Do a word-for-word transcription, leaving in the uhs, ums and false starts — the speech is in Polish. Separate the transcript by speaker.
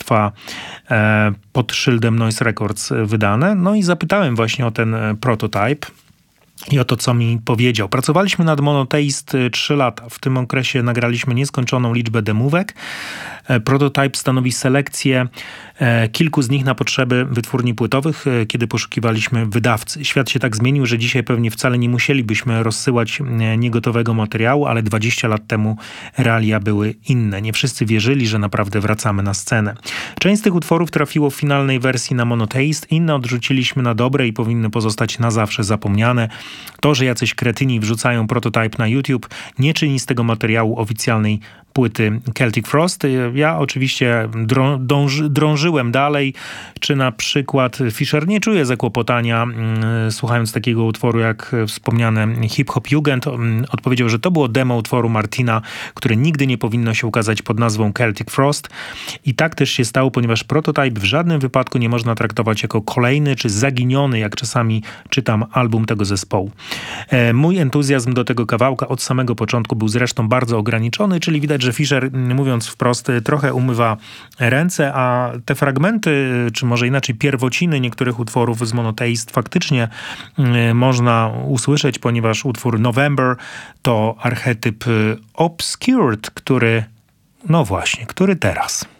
Speaker 1: wydawnictwa e, pod szyldem Noise Records wydane. No i zapytałem właśnie o ten prototype i o to, co mi powiedział. Pracowaliśmy nad Monotheist trzy lata. W tym okresie nagraliśmy nieskończoną liczbę demówek. Prototype stanowi selekcję kilku z nich na potrzeby wytwórni płytowych, kiedy poszukiwaliśmy wydawcy. Świat się tak zmienił, że dzisiaj pewnie wcale nie musielibyśmy rozsyłać niegotowego materiału, ale dwadzieścia lat temu realia były inne. Nie wszyscy wierzyli, że naprawdę wracamy na scenę. Część z tych utworów trafiło w finalnej wersji na Monotheist, inne odrzuciliśmy na dobre i powinny pozostać na zawsze zapomniane. To, że jacyś kretyni wrzucają prototype na YouTube, nie czyni z tego materiału oficjalnej płyty Celtic Frost. Ja oczywiście drą, dąży, drążyłem dalej, czy na przykład Fischer nie czuje zakłopotania yy, słuchając takiego utworu jak wspomniane Hip Hop Jugend. Odpowiedział, że to było demo utworu Martina, które nigdy nie powinno się ukazać pod nazwą Celtic Frost. I tak też się stało, ponieważ prototype w żadnym wypadku nie można traktować jako kolejny czy zaginiony, jak czasami czytam, album tego zespołu. E, mój entuzjazm do tego kawałka od samego początku był zresztą bardzo ograniczony, czyli widać, że Fischer, mówiąc wprost, trochę umywa ręce, a te fragmenty, czy może inaczej pierwociny niektórych utworów z Monotheist faktycznie y, można usłyszeć, ponieważ utwór November to archetyp Obscured, który, no właśnie, który teraz...